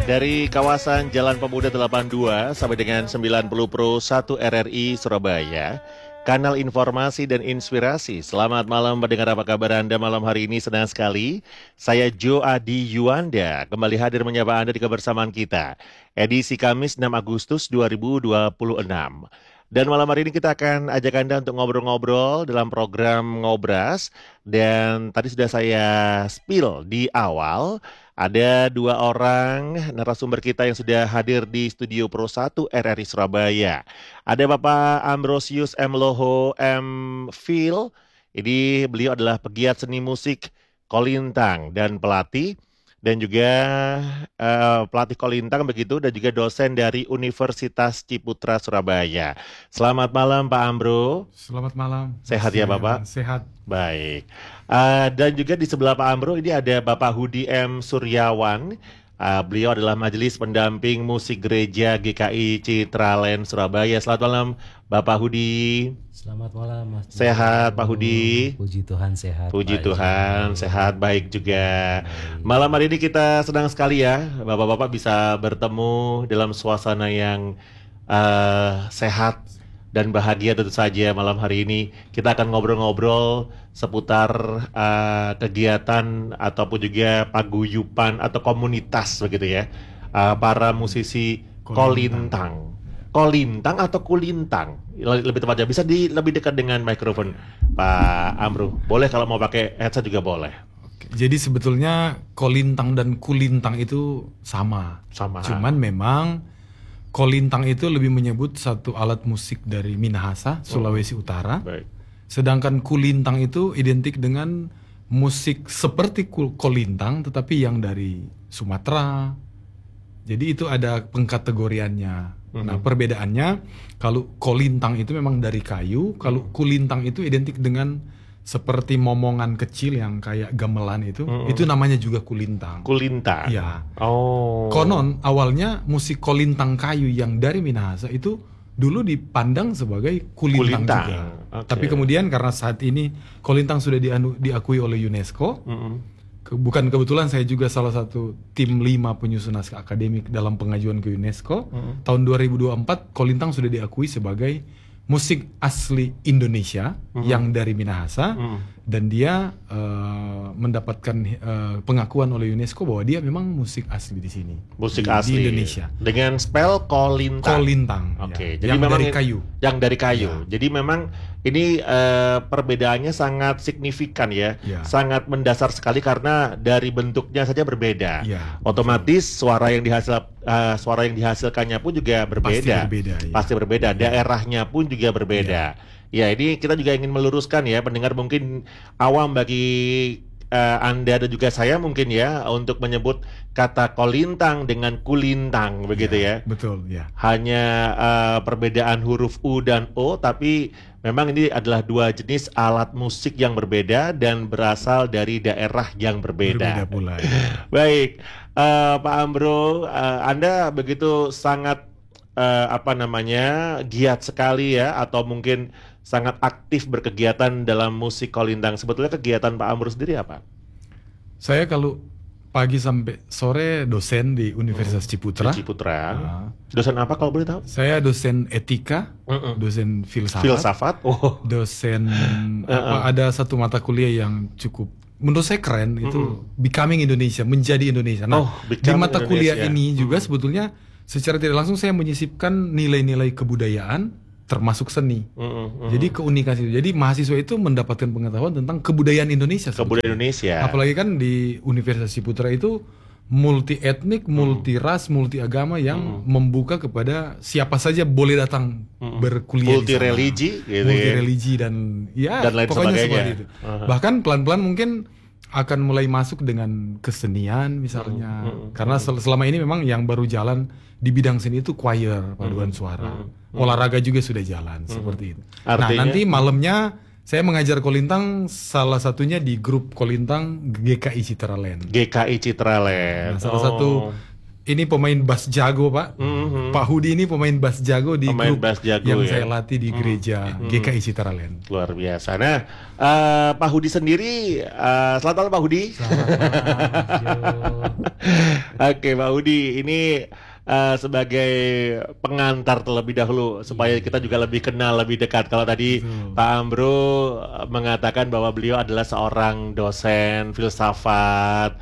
Dari kawasan Jalan Pemuda 82 sampai dengan 90 Pro 1 RRI Surabaya, kanal informasi dan inspirasi. Selamat malam mendengar, apa kabar Anda malam hari ini? Senang sekali. Saya Jo Adi Yuanda kembali hadir menyapa Anda di kebersamaan kita. Edisi Kamis 6 Agustus 2026. Dan malam hari ini kita akan ajak Anda untuk ngobrol-ngobrol dalam program Ngobras. Dan tadi sudah saya spill di awal, ada dua orang narasumber kita yang sudah hadir di Studio Pro 1 RRI Surabaya. Ada Bapak Ambrosius M. Loho M. Phil. Ini beliau adalah pegiat seni musik kolintang dan pelatih. Dan juga pelatih kolintang begitu, dan juga dosen dari Universitas Ciputra Surabaya. Selamat malam Pak Ambro. Selamat malam. Sehat ya Bapak? Sehat. Baik. Dan juga di sebelah Pak Ambro ini ada Bapak Hudi M. Suryawan. Beliau adalah Majelis Pendamping Musik Gereja GKI Citraland Surabaya. Selamat malam Bapak Hudi. Selamat malam Mas. Sehat Pak Hudi? Puji Tuhan sehat. Puji Tuhan sehat, baik juga. Malam hari ini kita senang sekali ya Bapak-bapak bisa bertemu dalam suasana yang sehat dan bahagia. Tentu saja malam hari ini kita akan ngobrol-ngobrol seputar kegiatan ataupun juga paguyuban atau komunitas begitu ya, para musisi kolintang. Kolintang atau kulintang? Lebih tepatnya bisa lebih dekat dengan mikrofon Pak Amru. Boleh kalau mau pakai headset juga boleh. Oke. Jadi sebetulnya kolintang dan kulintang itu sama. Cuman memang kolintang itu lebih menyebut satu alat musik dari Minahasa, Sulawesi Utara. Baik. Sedangkan kulintang itu identik dengan musik seperti kolintang tetapi yang dari Sumatera. Jadi itu ada pengkategoriannya. Nah, perbedaannya kalau kolintang itu memang dari kayu, kalau kulintang itu identik dengan seperti momongan kecil yang kayak gamelan itu namanya juga kulintang. Kulintang. Ya. Oh. Konon awalnya musik kolintang kayu yang dari Minahasa itu dulu dipandang sebagai kulintang juga. Okay. Tapi kemudian karena saat ini kolintang sudah diakui oleh UNESCO. Bukan kebetulan saya juga salah satu tim 5 penyusun naskah akademik dalam pengajuan ke UNESCO. Tahun 2024 kolintang sudah diakui sebagai musik asli Indonesia yang dari Minahasa, dan dia mendapatkan pengakuan oleh UNESCO bahwa dia memang musik asli di sini. Musik di asli Indonesia. dengan spell kolintang. Kolintang. Oke. Ya. Jadi Yang memang dari kayu. Yang dari kayu. Ya. Jadi memang ini perbedaannya sangat signifikan ya. Sangat mendasar sekali karena dari bentuknya saja berbeda. Ya, otomatis suara yang dihasilkannya pun juga berbeda. Pasti berbeda. Daerahnya pun juga berbeda. Ya, ini kita juga ingin meluruskan ya, pendengar mungkin awam bagi Anda dan juga saya mungkin ya, untuk menyebut kata kolintang dengan kulintang begitu ya. Betul ya. Hanya perbedaan huruf U dan O, tapi memang ini adalah dua jenis alat musik yang berbeda dan berasal dari daerah yang berbeda. Berbeda pula. Ya. Baik, Pak Ambro, Anda begitu sangat giat sekali ya, atau mungkin sangat aktif berkegiatan dalam musik kolintang. Sebetulnya kegiatan Pak Ambro sendiri apa? Saya kalau pagi sampai sore dosen di Universitas Ciputra. Dosen apa kalau boleh tahu? Saya dosen etika, dosen filsafat. Dosen ada satu mata kuliah yang cukup menurut saya keren, itu Becoming Indonesia, menjadi Indonesia. Nah, di mata kuliah ini juga sebetulnya secara tidak langsung saya menyisipkan nilai-nilai kebudayaan termasuk seni. Jadi keunikan itu. Jadi mahasiswa itu mendapatkan pengetahuan tentang kebudayaan Indonesia. Kebudayaan Indonesia. Apalagi kan di Universitas Ciputra itu multi etnik, multi ras, multi agama yang membuka kepada siapa saja boleh datang berkuliah. Multi religi, gitu multi religi dan lain pokoknya sebagainya. Seperti itu. Bahkan pelan-pelan mungkin akan mulai masuk dengan kesenian misalnya. Karena selama ini memang yang baru jalan di bidang seni itu choir, paduan suara. Olahraga juga sudah jalan seperti itu. Artinya, nah, nanti malamnya saya mengajar kolintang, salah satunya di grup kolintang GKI Citraland. GKI Citraland. Nah, salah satu ini pemain bass jago Pak. Pak Hudi ini pemain bass jago di Pemain grup bass jago, yang ya? saya latih di gereja GKI Citraland. Luar biasa. Nah, Pak Hudi sendiri, selamat malam Pak Hudi. Selamat malam, Mas Jo. Oke, Pak Hudi, ini sebagai pengantar terlebih dahulu supaya kita juga lebih kenal, lebih dekat. Kalau tadi Pak Ambro mengatakan bahwa beliau adalah seorang dosen filsafat,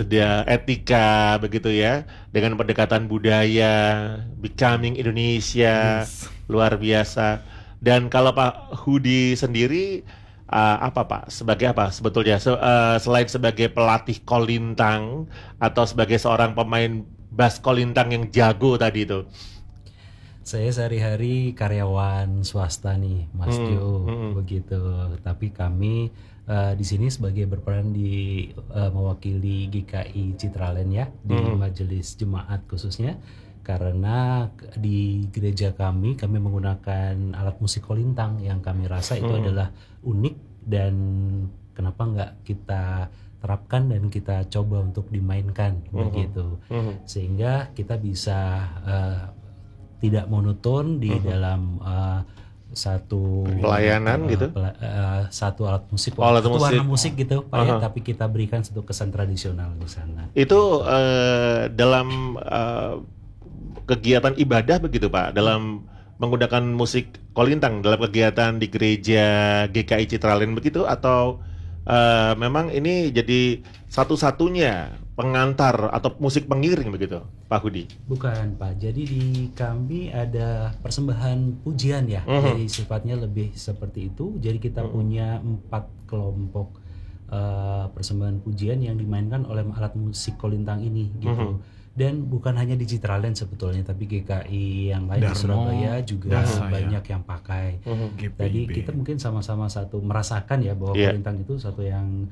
etika begitu ya, dengan pendekatan budaya, becoming Indonesia, luar biasa. Dan kalau Pak Hudi sendiri apa Pak? Sebagai apa sebetulnya? Selain sebagai pelatih kolintang atau sebagai seorang pemain bass kolintang yang jago tadi itu? Saya sehari-hari karyawan swasta nih, Mas Jo, begitu. Tapi kami di sini sebagai berperan di mewakili GKI Citraland ya, di majelis jemaat khususnya. Karena di gereja kami menggunakan alat musik kolintang yang kami rasa itu adalah unik, dan kenapa nggak kita terapkan dan kita coba untuk dimainkan begitu, sehingga kita bisa tidak monoton di dalam satu pelayanan gitu, satu alat musik, warna musik gitu Pak ya, tapi kita berikan satu kesan tradisional di sana. Itu dalam kegiatan ibadah begitu Pak, dalam menggunakan musik kolintang dalam kegiatan di gereja GKI Citraland begitu, atau memang ini jadi satu-satunya pengantar atau musik pengiring begitu Pak Hudi? Bukan Pak, jadi di kami ada persembahan pujian ya, jadi sifatnya lebih seperti itu. Jadi kita punya 4 kelompok persembahan pujian yang dimainkan oleh alat musik kolintang ini gitu. Dan bukan hanya di Citraland sebetulnya, tapi GKI yang lain di Surabaya juga banyak yang pakai. Tadi kita mungkin sama-sama satu merasakan ya bahwa kolintang itu satu yang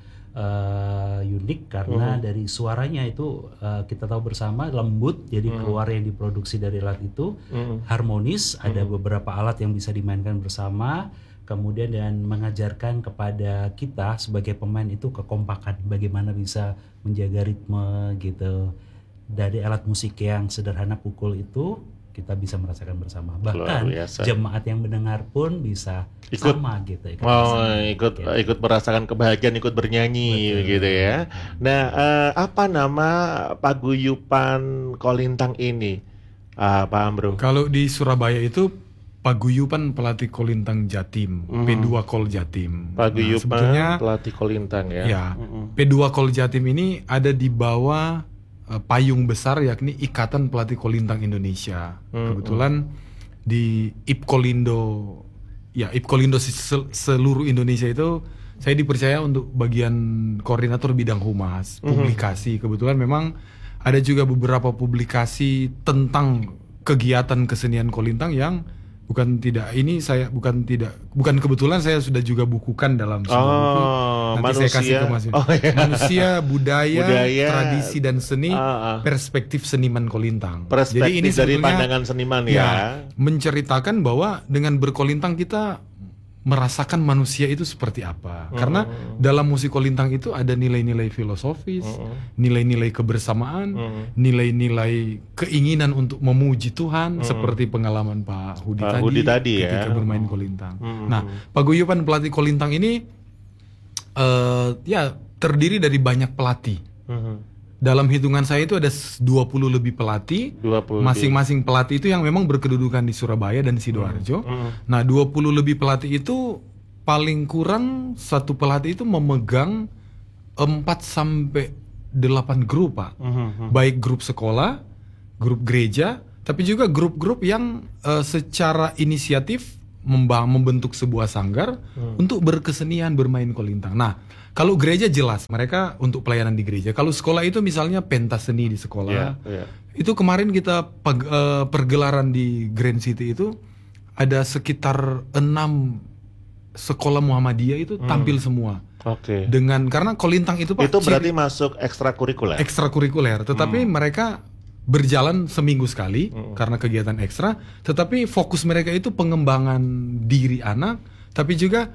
unik karena dari suaranya itu kita tahu bersama lembut, jadi keluar yang diproduksi dari alat itu harmonis. Ada beberapa alat yang bisa dimainkan bersama, kemudian dan mengajarkan kepada kita sebagai pemain itu kekompakan, bagaimana bisa menjaga ritme gitu. Dari alat musik yang sederhana pukul itu kita bisa merasakan bersama, bahkan jemaat yang mendengar pun bisa sama gitu. Ikut merasakan kebahagiaan, ikut bernyanyi gitu ya. Nah, apa nama paguyuban kolintang ini, Pak Ambro? Kalau di Surabaya itu paguyuban pelatih kolintang Jatim, P2 Kol Jatim. Paguyuban pelatih kolintang ya. Ya, P2 Kol Jatim ini ada di bawah payung besar yakni Ikatan Pelatih Kolintang Indonesia. Kebetulan di IPKolindo seluruh Indonesia itu saya dipercaya untuk bagian koordinator bidang humas, publikasi. Kebetulan memang ada juga beberapa publikasi tentang kegiatan kesenian kolintang yang bukan kebetulan saya sudah juga bukukan dalam sebuah buku. Nanti saya kasih ke Mas. Manusia, budaya, tradisi dan seni, perspektif seniman kolintang. Perspektif jadi ini dari pandangan seniman ya. Menceritakan bahwa dengan berkolintang kita merasakan manusia itu seperti apa. Karena dalam musik kolintang itu ada nilai-nilai filosofis, nilai-nilai kebersamaan, nilai-nilai keinginan untuk memuji Tuhan, seperti pengalaman Pak Hudi tadi ketika bermain kolintang. Nah, paguyuban pelatih kolintang ini terdiri dari banyak pelatih. Dalam hitungan saya itu ada 20 lebih pelatih. Masing-masing pelatih itu yang memang berkedudukan di Surabaya dan Sidoarjo. Nah, 20 lebih pelatih itu paling kurang satu pelatih itu memegang 4-8 grup, Pak. Baik grup sekolah, grup gereja, tapi juga grup-grup yang secara inisiatif membentuk sebuah sanggar untuk berkesenian bermain kolintang. Nah, kalau gereja jelas mereka untuk pelayanan di gereja. Kalau sekolah itu misalnya pentas seni di sekolah. Itu kemarin kita pergelaran di Grand City itu ada sekitar 6 sekolah Muhammadiyah itu tampil semua. Karena kolintang itu Pak, itu berarti masuk ekstrakurikuler. Ekstrakurikuler, tetapi mereka berjalan seminggu sekali karena kegiatan ekstra, tetapi fokus mereka itu pengembangan diri anak, tapi juga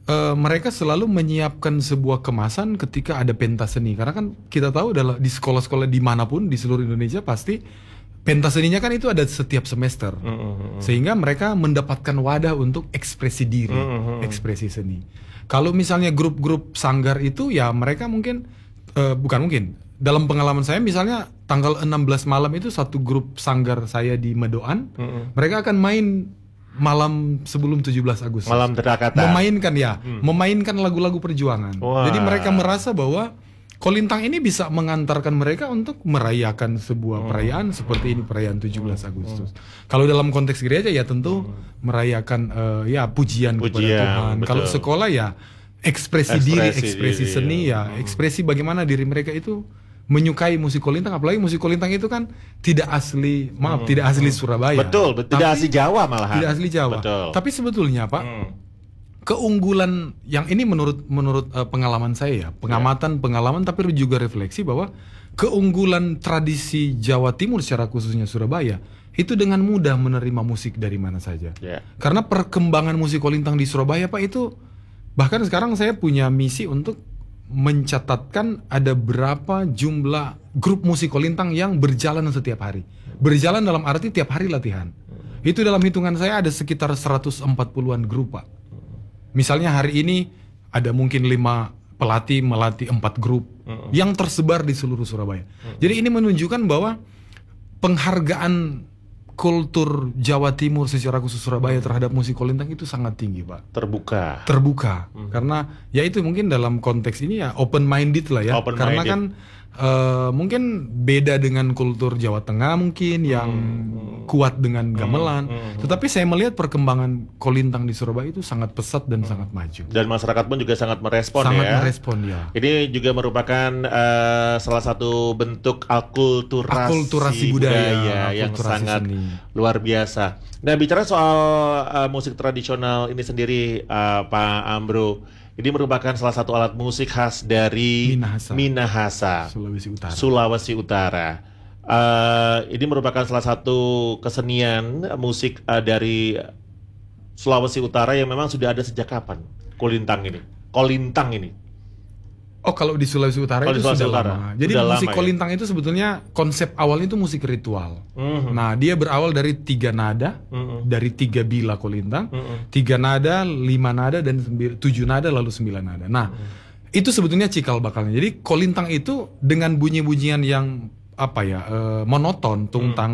mereka selalu menyiapkan sebuah kemasan ketika ada pentas seni. Karena kan kita tahu di sekolah-sekolah dimanapun di seluruh Indonesia pasti pentas seninya kan itu ada setiap semester. Sehingga mereka mendapatkan wadah untuk ekspresi diri, ekspresi seni. Kalau misalnya grup-grup sanggar itu ya mereka mungkin, bukan mungkin. Dalam pengalaman saya misalnya tanggal 16 malam itu satu grup sanggar saya di Medoan, mereka akan main malam sebelum 17 Agustus. Malam Terdakata. Memainkan lagu-lagu perjuangan. Wah. Jadi mereka merasa bahwa Kolintang ini bisa mengantarkan mereka untuk merayakan sebuah perayaan seperti ini, perayaan 17 Agustus. Kalau dalam konteks gereja ya tentu merayakan ya pujian kepada Tuhan. Betul. Kalau sekolah ya ekspresi diri, ekspresi seni ya, ekspresi bagaimana diri mereka itu menyukai musik Kolintang, apalagi musik Kolintang itu kan tidak asli Surabaya. Betul, tidak asli Jawa malahan. Tidak asli Jawa. Betul. Tapi sebetulnya Pak, keunggulan yang ini menurut pengalaman saya ya, pengalaman tapi juga refleksi bahwa keunggulan tradisi Jawa Timur secara khususnya Surabaya itu dengan mudah menerima musik dari mana saja. Karena perkembangan musik Kolintang di Surabaya Pak itu, bahkan sekarang saya punya misi untuk mencatatkan ada berapa jumlah grup musik Kolintang yang berjalan setiap hari. Berjalan dalam arti tiap hari latihan. Itu dalam hitungan saya ada sekitar 140-an grup Pak. Misalnya hari ini ada mungkin 5 pelatih melatih 4 grup yang tersebar di seluruh Surabaya. Jadi ini menunjukkan bahwa penghargaan kultur Jawa Timur secara khusus Surabaya terhadap musik Kolintang itu sangat tinggi Pak. Terbuka. Karena ya itu mungkin dalam konteks ini ya open minded lah ya. Karena kan mungkin beda dengan kultur Jawa Tengah mungkin yang kuat dengan gamelan. Tetapi saya melihat perkembangan Kolintang di Surabaya itu sangat pesat dan sangat maju. Dan masyarakat pun juga sangat merespon ya. Ini juga merupakan salah satu bentuk akulturasi budaya yang sangat luar biasa. Nah, bicara soal musik tradisional ini sendiri, Pak Ambro, ini merupakan salah satu alat musik khas dari Minahasa, Sulawesi Utara. Ini merupakan salah satu kesenian musik dari Sulawesi Utara yang memang sudah ada sejak kapan? Kolintang ini. Oh, kalau di Sulawesi Utara itu sudah lama. Jadi musik Kolintang itu sebetulnya konsep awalnya itu musik ritual. Nah, dia berawal dari 3 nada, dari 3 bila Kolintang, 3 nada, 5 nada, dan 7 nada, lalu 9 nada. Nah, itu sebetulnya cikal bakalnya. Jadi Kolintang itu dengan bunyi-bunyian yang monoton, tungtang,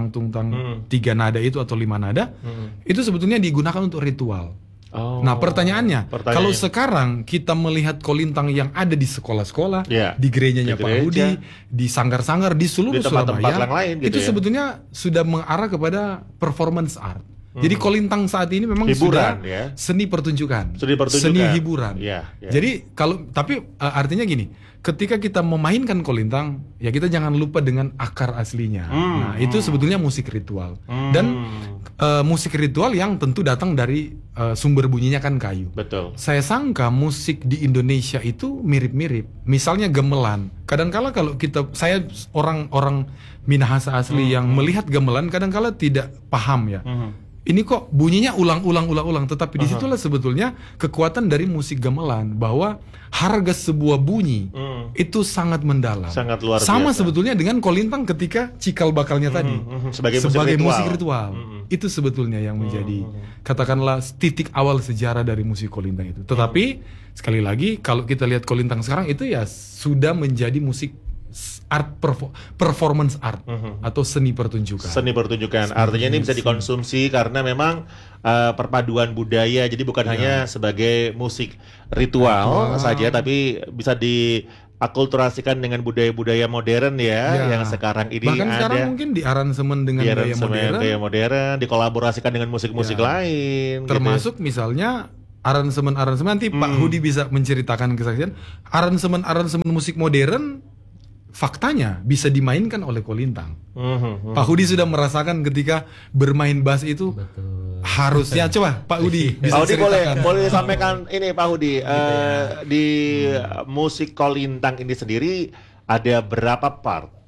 3 nada itu atau 5 nada, itu sebetulnya digunakan untuk ritual. Nah pertanyaannya, kalau sekarang kita melihat Kolintang yang ada di sekolah-sekolah, di gerejanya Pak Hudi, di sanggar-sanggar di seluruh Surabaya, itu sebetulnya sudah mengarah kepada performance art. Jadi Kolintang saat ini memang hiburan, sudah seni pertunjukan, seni hiburan. Jadi tapi artinya gini, ketika kita memainkan Kolintang, ya kita jangan lupa dengan akar aslinya. Nah itu sebetulnya musik ritual dan musik ritual yang tentu datang dari sumber bunyinya kan kayu. Betul. Saya sangka musik di Indonesia itu mirip-mirip. Misalnya gamelan. Kadangkala kalau saya orang Minahasa asli yang melihat gamelan, kadangkala tidak paham ya. Ini kok bunyinya ulang-ulang, tetapi disitulah sebetulnya kekuatan dari musik gamelan, bahwa harga sebuah bunyi itu sangat mendalam, sangat luar biasa. Sama sebetulnya dengan Kolintang ketika cikal bakalnya tadi sebagai musik ritual. Itu sebetulnya yang menjadi katakanlah titik awal sejarah dari musik Kolintang itu. Tetapi sekali lagi kalau kita lihat Kolintang sekarang itu ya sudah menjadi musik art performance art atau seni pertunjukan. Artinya ini bisa dikonsumsi karena memang perpaduan budaya. Jadi bukan hanya sebagai musik ritual saja, tapi bisa diakulturasikan dengan budaya-budaya modern yang sekarang ini bahkan ada. Sekarang mungkin diaransemen dengan gaya modern, dikolaborasikan dengan musik-musik lain. Termasuk misalnya aransemen nanti Pak Hudi bisa menceritakan kesaksian aransemen musik modern. Faktanya bisa dimainkan oleh Kolintang. Pak Hudi sudah merasakan ketika bermain bass itu. Betul. Harusnya coba Pak Hudi bisa Pak Hudi boleh sampaikan ini Pak Hudi di musik Kolintang ini sendiri ada berapa part?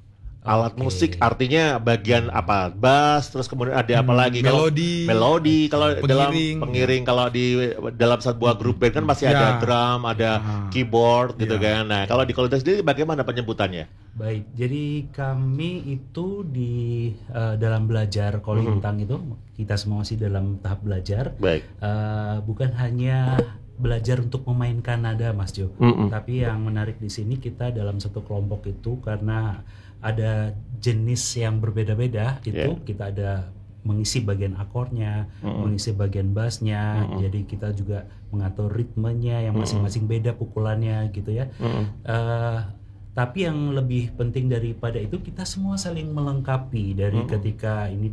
Alat Oke. musik artinya bagian apa? Bass, terus kemudian ada apa lagi? Kalau melodi, kalau dalam pengiring, kalau di dalam sebuah grup band kan masih ada drum, ada keyboard gitu kan. Nah, kalau di Kolintang sendiri bagaimana penyebutannya? Baik, jadi kami itu di dalam belajar Kolintang itu kita semua masih dalam tahap belajar. Baik. Bukan hanya belajar untuk memainkan nada, Mas Jo, tapi yang menarik di sini kita dalam satu kelompok itu karena ada jenis yang berbeda-beda itu kita ada mengisi bagian akornya, mengisi bagian bassnya, jadi kita juga mengatur ritmenya yang masing-masing beda pukulannya gitu ya. Tapi yang lebih penting daripada itu kita semua saling melengkapi dari ketika ini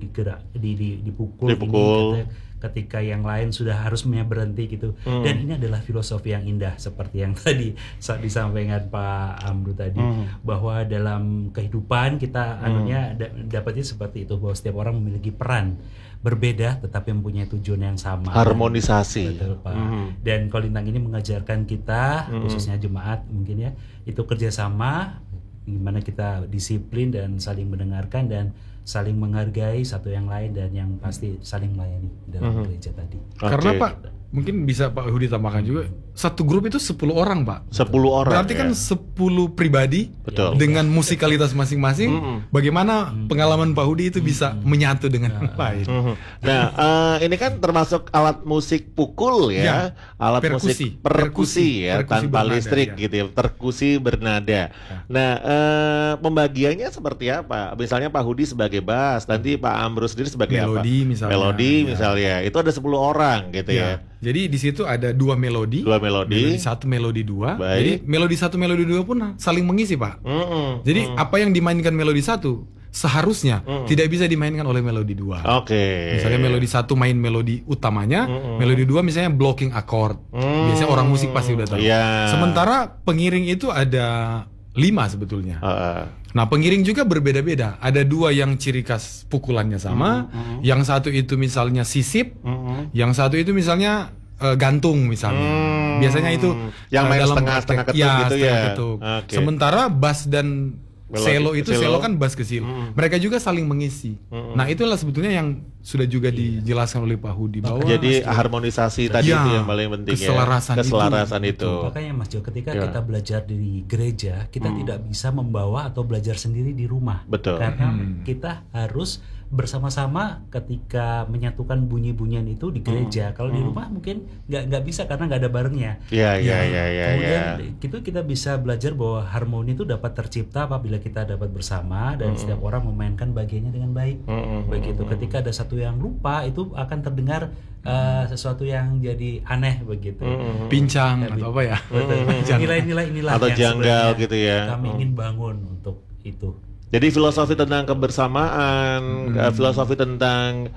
dipukul. Ini ketika yang lain sudah harusnya berhenti gitu. Dan ini adalah filosofi yang indah seperti yang tadi disampaikan Pak Amru tadi, bahwa dalam kehidupan kita dapatnya seperti itu, bahwa setiap orang memiliki peran berbeda tetapi mempunyai tujuan yang sama. Harmonisasi. Betul, Pak. Dan Kolintang ini mengajarkan kita khususnya jemaat mungkin ya, itu kerjasama, gimana kita disiplin dan saling mendengarkan dan saling menghargai satu yang lain, dan yang pasti saling melayani dalam gereja tadi. Karena Pak, mungkin bisa Pak Hudi tambahkan juga, satu grup itu 10 orang Pak. 10 orang. Berarti kan 10 pribadi. Betul. Dengan musikalitas masing-masing. Bagaimana pengalaman Pak Hudi itu bisa menyatu dengan yang lain. Nah, ini kan termasuk alat musik pukul ya, alat musik perkusi ya, tanpa bernada, listrik gitu ya, perkusi bernada. Nah, pembagiannya seperti apa? Misalnya Pak Hudi sebagai bass, nanti Pak Amru sendiri sebagai melodi, apa? Misalnya. Melodi misalnya. Itu ada 10 orang gitu ya. Jadi di situ ada 2 melodi. 2 melodi. 1 melodi 2. Baik. Jadi melodi 1 melodi 2 pun saling mengisi, Pak. Jadi apa yang dimainkan melodi 1 seharusnya tidak bisa dimainkan oleh melodi 2. Oke. Misalnya melodi 1 main melodi utamanya, melodi 2 misalnya blocking chord. Biasanya orang musik pasti udah tahu. Sementara pengiring itu ada 5 sebetulnya. Nah, pengiring juga berbeda-beda. Ada 2 yang ciri khas pukulannya sama, yang satu itu misalnya sisip, yang satu itu misalnya gantung misalnya. Biasanya itu yang main setengah-setengah ketuk gitu ya. Okay. Sementara bass dan selo itu selo kan bass kecil. Mereka juga saling mengisi. Nah, itulah sebetulnya yang sudah juga dijelaskan oleh Pak Hudi bahwa jadi harmonisasi tadi itu yang paling penting, keselarasan itu. Makanya Mas Jo, ketika kita belajar di gereja, kita tidak bisa membawa atau belajar sendiri di rumah. Betul. Karena kita harus bersama-sama ketika menyatukan bunyi-bunyian itu di gereja. Kalau di rumah mungkin nggak bisa karena nggak ada barengnya. Kemudian kita bisa belajar bahwa harmoni itu dapat tercipta apabila kita dapat bersama dan setiap orang memainkan bagiannya dengan baik. Begitu. Ketika ada satu yang lupa, itu akan terdengar sesuatu yang jadi aneh begitu. Pincang atau apa ya? Nilai-nilai inilah atau yang janggal gitu ya. Kami ingin bangun untuk itu. Jadi filosofi tentang kebersamaan, filosofi tentang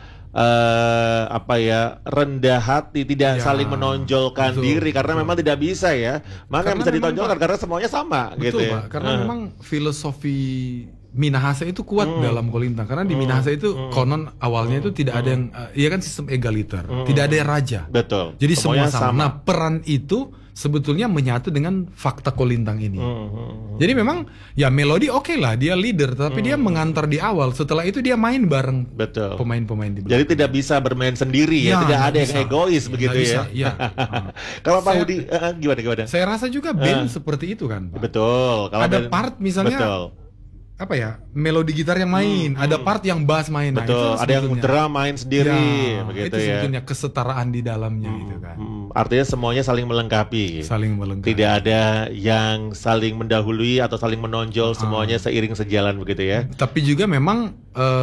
rendah hati, tidak saling menonjolkan diri, karena memang tidak bisa ya. Mana yang bisa ditonjolkan karena semuanya sama. Betul, gitu Pak. Karena memang filosofi Minahasa itu kuat dalam Kolintang, karena di Minahasa itu konon awalnya itu tidak ada yang kan sistem egaliter, tidak ada yang raja. Betul. Jadi semua sama. Nah, peran itu sebetulnya menyatu dengan fakta Kolintang ini. Jadi memang ya melodi oke lah, dia leader, tapi dia mengantar di awal. Setelah itu dia main bareng pemain-pemain di belakang. Jadi tidak bisa bermain sendiri ya, tidak ada yang egois begitu ya. Kalau Pak Hudi gimana? Saya rasa juga band seperti itu kan, Pak. Betul. Kalau ada part misalnya melodi gitar yang main, ada part yang bass main. Betul, ada yang drum main sendiri, begitu itu ya. Sebetulnya kesetaraan di dalamnya itu kan. Artinya semuanya saling melengkapi. Tidak ada yang saling mendahului atau saling menonjol, semuanya seiring sejalan begitu ya. Tapi juga memang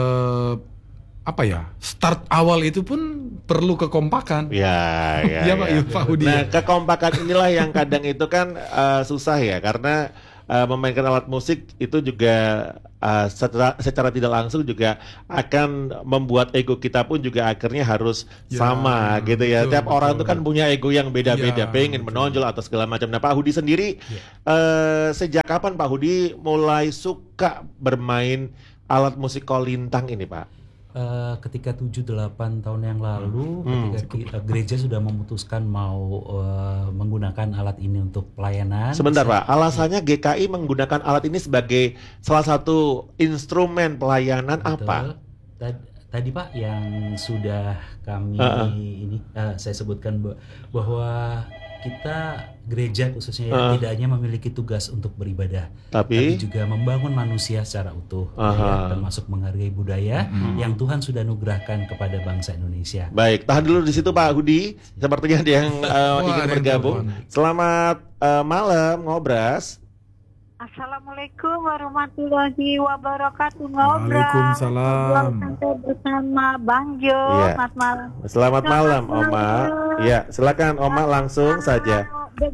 start awal itu pun perlu kekompakan. Ya, Pak Hudi. Nah, kekompakan inilah yang kadang itu kan susah ya, karena memainkan alat musik itu juga secara tidak langsung juga akan membuat ego kita pun juga akhirnya harus sama gitu ya. Tiap orang itu kan punya ego yang beda-beda, pengen menonjol atau segala macam. Nah, Pak Hudi sendiri sejak kapan Pak Hudi mulai suka bermain alat musik Kolintang ini, Pak? Ketika 7-8 tahun yang lalu, ketika gereja sudah memutuskan mau menggunakan alat ini untuk pelayanan. Sebentar Pak, alasannya GKI menggunakan alat ini sebagai salah satu instrumen pelayanan apa? Tadi Pak yang sudah kami saya sebutkan bahwa kita gereja khususnya tidak hanya memiliki tugas untuk beribadah, tapi juga membangun manusia secara utuh, ya, termasuk menghargai budaya yang Tuhan sudah anugerahkan kepada bangsa Indonesia. Baik, tahan dulu di situ Pak Hudi. Sepertinya ada yang ingin bergabung. Selamat malam, Ngobras. Assalamualaikum warahmatullahi wabarakatuh. Ngobras. Waalaikumsalam. Bersama Bang Jo. Iya. Selamat malam. Selamat malam, Oma. Ya, silakan Oma langsung saja.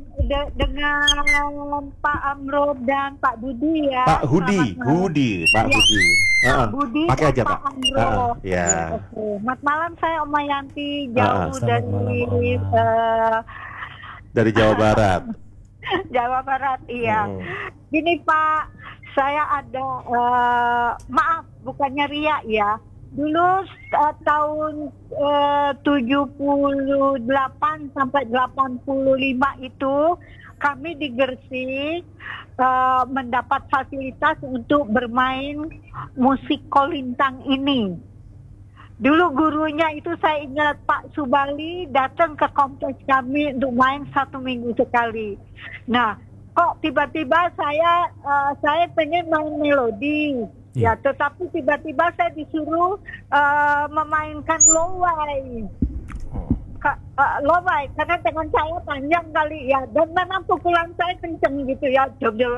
Dengan Pak Amro dan Pak Budi ya. Pak Hudi, Pak Ya. Hudi. Pak Budi Pakai dan aja Pak Pak. Amro. Ya. Oke. Selamat malam, saya Oma Yanti, jauh Selamat dari malam, Oma. Dari Jawa Barat. Jawa Barat, iya. Gini Pak, saya ada maaf bukannya riak ya. Dulu tahun 78 sampai 85 itu kami di Gresik mendapat fasilitas untuk bermain musik kolintang ini. Dulu gurunya itu saya ingat Pak Subali datang ke kompleks kami untuk main 1 minggu sekali. Nah, kok tiba-tiba saya pengen main melodi, ya, tetapi tiba-tiba saya disuruh memainkan lowai. Lowai karena tangan saya panjang kali ya, dan memang pukulan saya kenceng gitu ya.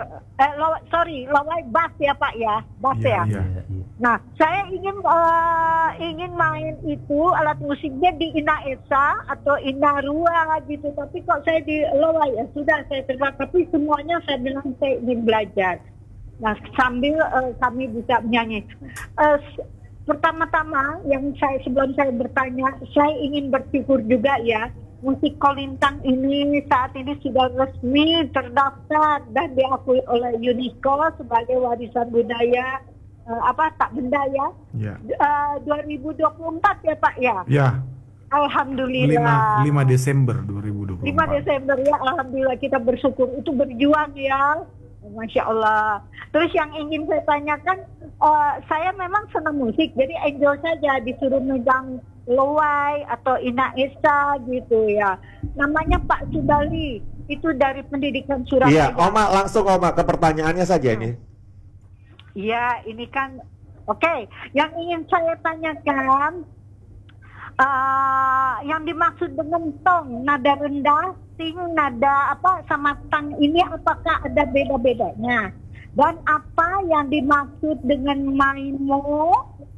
Lowai bass ya Pak ya, bass ya. Nah, saya ingin main itu alat musiknya di Ina Esa atau Ina Rua gitu, tapi kok saya di lowai ya sudah saya terima, tapi semuanya saya bilang saya ingin belajar. Nah, sambil kami bisa menyanyi. Pertama-tama yang sebelum saya bertanya, saya ingin bersyukur juga ya, musik kolintang ini saat ini sudah resmi terdaftar dan diakui oleh UNESCO sebagai warisan budaya tak benda ya. 2024 ya Pak ya. Ya. Alhamdulillah. 5 Desember 2024. 5 Desember ya, alhamdulillah, kita bersyukur, itu berjuang ya. Masya Allah. Terus yang ingin saya tanyakan, saya memang senang musik, jadi enjoy saja disuruh megang lowai atau Ina Esa gitu ya. Namanya Pak Subali, itu dari pendidikan Surabaya. Iya, Oma langsung Oma ke pertanyaannya saja ini. Iya, ini kan oke. Yang ingin saya tanyakan, yang dimaksud dengan tong, nada rendah, ting, nada apa sama tang ini apakah ada beda-bedanya? Dan apa yang dimaksud dengan maimo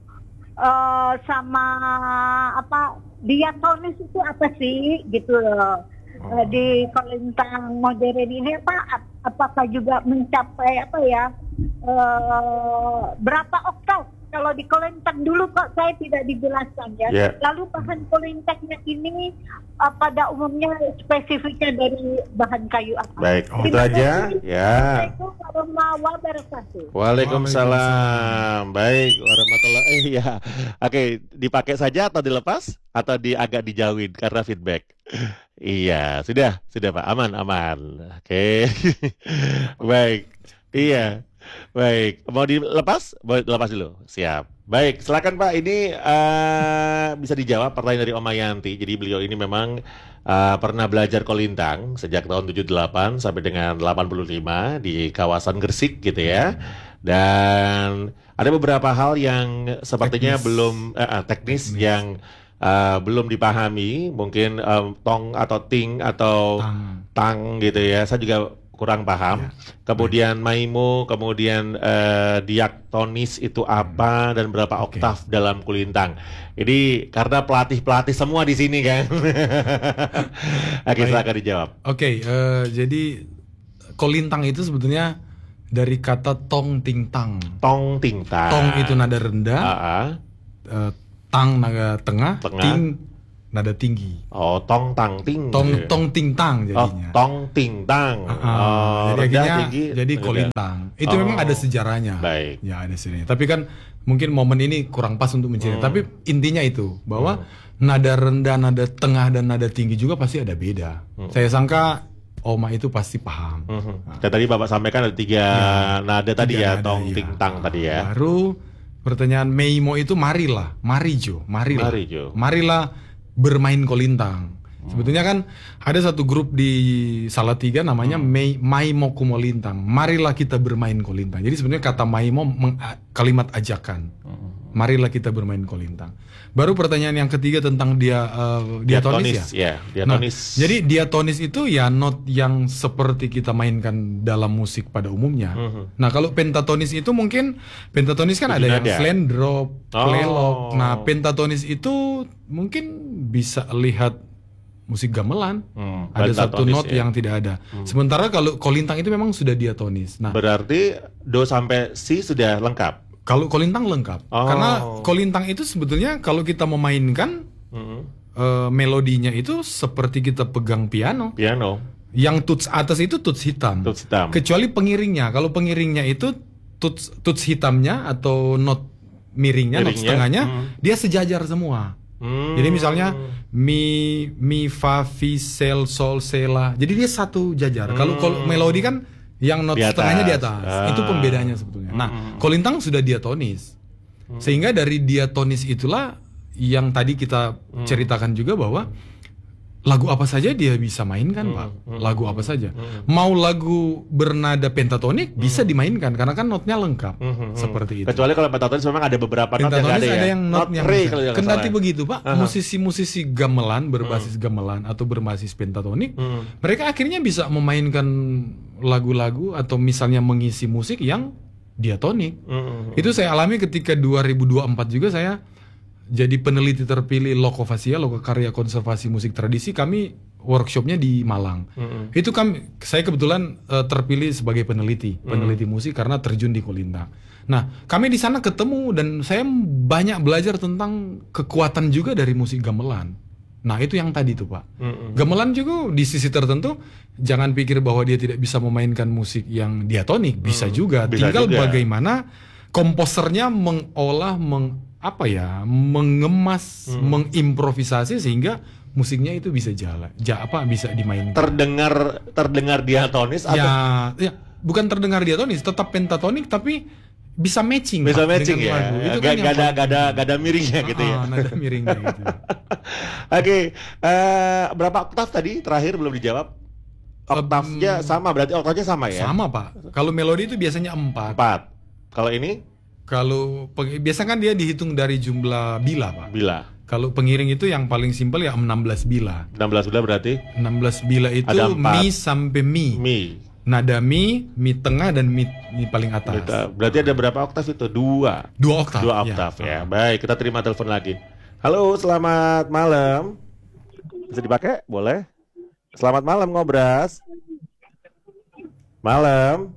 sama apa diatonis itu apa sih gitu loh. Di kolintang modern ini apakah juga mencapai apa ya berapa oktav? Kalau di kolintang dulu kok saya tidak dijelaskan ya. Yeah. Lalu bahan kolintangnya ini pada umumnya spesifiknya dari bahan kayu apa? Baik, itu aja. Ya. Assalamualaikum warahmatullahi wabarakatuh. Waalaikumsalam. Baik, warahmatullahi. Ya. Oke, dipakai saja atau dilepas atau agak dijauhin karena feedback. Iya, sudah Pak. Aman. Oke. Baik. Iya. Baik, mau dilepas? Lepas dulu. Siap. Baik, silakan Pak. Ini bisa dijawab pertanyaan dari Om Yanti. Jadi beliau ini memang pernah belajar kolintang sejak tahun 78 sampai dengan 85 di kawasan Gresik gitu ya. Dan ada beberapa hal yang sepertinya belum teknis yang belum dipahami. Mungkin tong atau ting atau tang gitu ya. Saya juga kurang paham. Kemudian maimo, kemudian diaktonis itu apa dan berapa oktav dalam kulintang. Ini karena pelatih semua di sini kan. Oke, silakan dijawab. Oke, jadi kolintang itu sebetulnya dari kata tong ting tang. Tong ting tang. Tong itu nada rendah, tang nada tengah, ting nada tinggi. Oh, tong tang ting. Tong ting tang jadinya. Tong ting tang. Jadi rendah, akhirnya tinggi, jadi rendah. kolintang. Itu memang ada sejarahnya. Baik. Ya ada sejarahnya. Tapi kan mungkin momen ini kurang pas untuk menceritakan. Tapi intinya itu bahwa nada rendah, nada tengah dan nada tinggi juga pasti ada beda. Saya sangka Oma itu pasti paham. Dan tadi Bapak sampaikan ada 3 nada tadi ya, nada, tong iya. ting tang tadi ya. Baru pertanyaan Meimo itu marilah, mari Jo. Marilah bermain kolintang. Sebetulnya kan ada satu grup di Salatiga namanya Maimo Kumolintang. Marilah kita bermain kolintang. Jadi sebenarnya kata Maimo kalimat ajakan. Marilah kita bermain kolintang. Baru pertanyaan yang ketiga tentang diatonis ya. Diatonis. Nah, jadi diatonis itu ya not yang seperti kita mainkan dalam musik pada umumnya. Nah, kalau pentatonis itu mungkin pentatonis kan ada yang slant drop, play lock. Nah, pentatonis itu mungkin bisa lihat musik gamelan. Ada satu not yang tidak ada. Sementara kalau kolintang itu memang sudah diatonis. Nah, berarti do sampai si sudah lengkap. Kalau kolintang lengkap. Karena kolintang itu sebetulnya kalau kita memainkan melodinya itu seperti kita pegang piano. Yang tuts atas itu tuts hitam. Kecuali pengiringnya. Kalau pengiringnya itu tuts hitamnya atau not miringnya, not setengahnya, dia sejajar semua. Jadi misalnya mi fa fi sol se la. Jadi dia satu jajar. Kalau melodi kan yang not setengahnya di atas. Itu pembedanya sebetulnya. Nah, kolintang sudah diatonis. Sehingga dari diatonis itulah yang tadi kita ceritakan juga bahwa lagu apa saja dia bisa mainkan, Pak. Lagu apa saja. Mau lagu bernada pentatonik bisa dimainkan karena kan notnya lengkap. Seperti itu. Kecuali kalau pentatonis memang ada beberapa not yang ada yang notnya. Kendati salah. begitu, Pak. Musisi-musisi gamelan berbasis gamelan atau berbasis pentatonik, mereka akhirnya bisa memainkan lagu-lagu atau misalnya mengisi musik yang diatonik. Itu saya alami ketika 2024 juga saya jadi peneliti terpilih Lokofasia, Lokokarya Konservasi Musik Tradisi. Kami workshopnya di Malang. Itu saya kebetulan terpilih sebagai peneliti musik karena terjun di kolintang. Nah, kami di sana ketemu dan saya banyak belajar tentang kekuatan juga dari musik gamelan. Nah, itu yang tadi tuh, Pak. Gamelan juga di sisi tertentu jangan pikir bahwa dia tidak bisa memainkan musik yang diatonik, bisa juga. Tinggal bagaimana komposernya mengolah mengemas, mengimprovisasi sehingga musiknya itu bisa bisa dimainkan. Terdengar diatonis atau ya, bukan terdengar diatonis, tetap pentatonik tapi bisa matching. Bisa matching ya. Lagu. Itu gak ada miringnya gitu ya. Nada miringnya gitu. Oke, berapa oktav tadi terakhir belum dijawab? Oktavnya sama, berarti oktavnya sama ya? Sama, Pak. Kalau melodi itu biasanya 4. Kalau ini? Kalau biasa kan dia dihitung dari jumlah bila, Pak. Bila. Kalau pengiring itu yang paling simpel ya 16 bila. 16 bila berarti? 16 bila itu mi sampai mi. Nada mi tengah dan mi paling atas. Berarti ada berapa oktav itu? 2 oktav. 2 oktav ya. Baik, kita terima telepon lagi. Halo, selamat malam. Bisa dipakai? Boleh. Selamat malam, Ngobras. Malam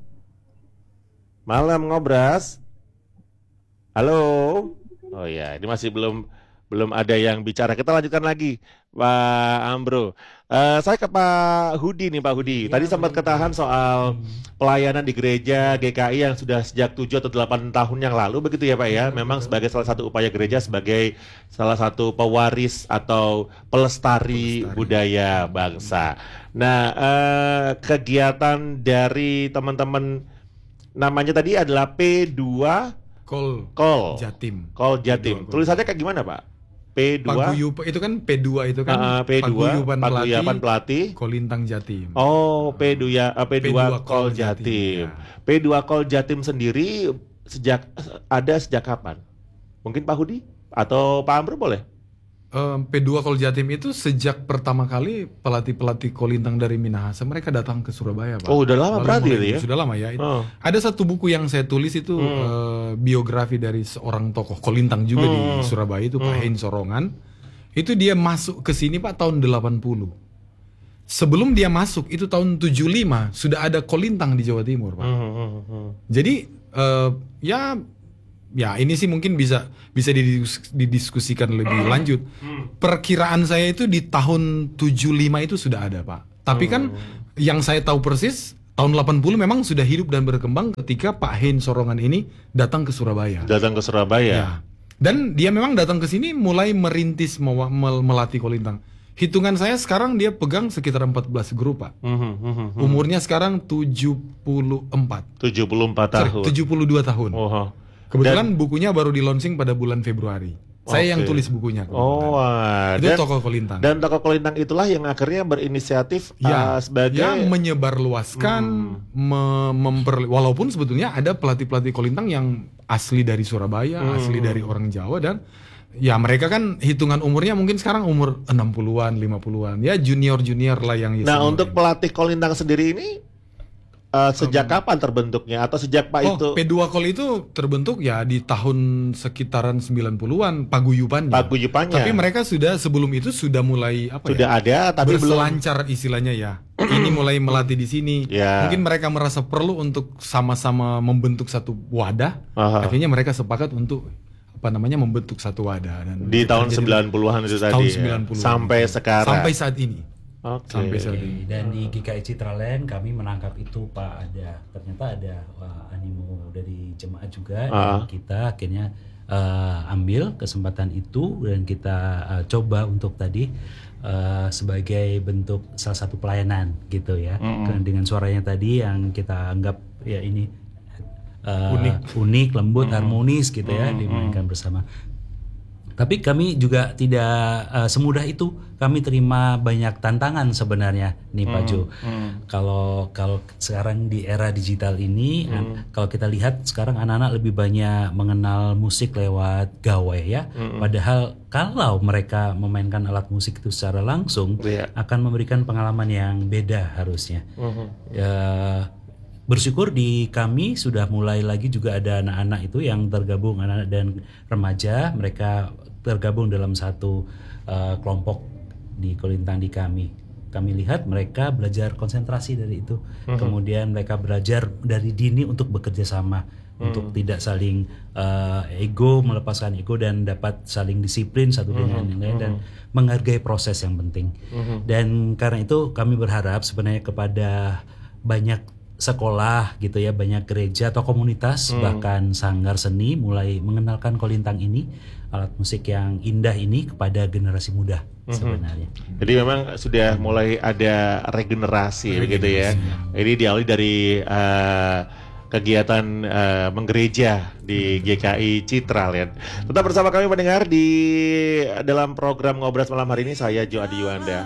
Ngobras. Halo. Oh ya, ini masih belum ada yang bicara. Kita lanjutkan lagi, Pak Ambro. Saya ke Pak Hudi nih, Pak Hudi. Tadi sempat ketahan soal pelayanan di gereja GKI yang sudah sejak 7 atau 8 tahun yang lalu, begitu ya Pak ya? Memang sebagai salah satu upaya gereja, sebagai salah satu pewaris atau pelestari budaya bangsa. Nah, kegiatan dari teman-teman namanya tadi adalah P2 Kol Jatim. Tulisannya kayak gimana, Pak? P2 itu kan P2 itu kan Paguyuban Pelatih Kolintang Jatim. Oh, P2 Kol Jatim. P2 Kol Jatim sendiri sejak kapan? Mungkin Pak Hudi atau Pak Amro boleh? P2 Kol Jatim itu sejak pertama kali pelatih kolintang dari Minahasa mereka datang ke Surabaya, Pak. Oh, udah lama berarti ya? Sudah lama ya. Ada satu buku yang saya tulis itu biografi dari seorang tokoh kolintang juga di Surabaya itu Pak Hein Sorongan. Itu dia masuk ke sini, Pak, tahun 80. Sebelum dia masuk itu tahun 75 sudah ada kolintang di Jawa Timur, Pak. Jadi ya ya ini sih mungkin bisa didiskusikan lebih lanjut. Perkiraan saya itu di tahun 75 itu sudah ada, Pak. Tapi kan yang saya tahu persis tahun 80 memang sudah hidup dan berkembang ketika Pak Hein Sorongan ini datang ke Surabaya. Datang ke Surabaya. Ya. Dan dia memang datang ke sini mulai merintis melatih kolintang. Hitungan saya sekarang dia pegang sekitar 14 grup, Pak. Umurnya sekarang 74. 74 tahun. 72 tahun. Oh. Kebetulan bukunya baru di launching pada bulan Februari. Saya yang tulis bukunya. Oh, itu tokoh kolintang. Dan tokoh kolintang itulah yang akhirnya berinisiatif sebagai menyebarluaskan, walaupun sebetulnya ada pelatih-pelatih kolintang yang asli dari Surabaya, asli dari orang Jawa, dan ya mereka kan hitungan umurnya mungkin sekarang umur 60-an, 50-an. Ya junior-junior lah yang Nah, untuk pelatih kolintang sendiri ini sejak kapan terbentuknya atau sejak Pak itu? P2 Kol itu terbentuk ya di tahun sekitaran 90-an paguyubannya. Tapi mereka sebelum itu sudah mulai ada tapi berselancar istilahnya ya. Ini mulai melatih di sini. Mungkin mereka merasa perlu untuk sama-sama membentuk satu wadah. Akhirnya mereka sepakat untuk membentuk satu wadah, dan di tahun 90-an itu tadi. Tahun 90-an. Sampai sekarang. Sampai saat ini. Sampai saat ini. Dan di GKI Citraland kami menangkap itu, Pak, ternyata ada animo dari jemaat juga, dan kita akhirnya ambil kesempatan itu dan kita coba untuk tadi sebagai bentuk salah satu pelayanan gitu ya. Dengan suaranya tadi yang kita anggap ya ini unik, lembut, harmonis gitu ya, dimainkan bersama. Tapi kami juga tidak semudah itu. Kami terima banyak tantangan sebenarnya nih Pak Jo. Kalau sekarang di era digital ini, kalau kita lihat sekarang anak-anak lebih banyak mengenal musik lewat gawai ya. Padahal kalau mereka memainkan alat musik itu secara langsung akan memberikan pengalaman yang beda harusnya. Bersyukur di kami sudah mulai lagi juga ada anak-anak itu yang tergabung, anak-anak dan remaja, mereka tergabung dalam satu kelompok di kolintang di kami. Kami lihat mereka belajar konsentrasi dari itu, kemudian mereka belajar dari dini untuk bekerja sama, untuk tidak saling ego, melepaskan ego dan dapat saling disiplin satu dengan yang lain dan menghargai proses yang penting. Dan karena itu kami berharap sebenarnya kepada banyak sekolah gitu ya, banyak gereja atau komunitas bahkan sanggar seni mulai mengenalkan kolintang ini, alat musik yang indah ini kepada generasi muda sebenarnya. Jadi memang sudah mulai ada regenerasi begitu ya. Ini diawali dari kegiatan menggereja di GKI Citraland. Tetap bersama kami mendengar di dalam program Ngobras malam hari ini, saya Jo Adi Yuanda.